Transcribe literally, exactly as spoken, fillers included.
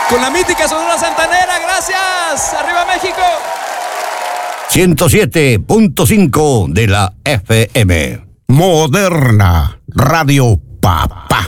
con la mítica Sonora Santanera. Gracias. ¡Arriba México! ciento siete punto cinco de la F M. Moderna Radio Papá.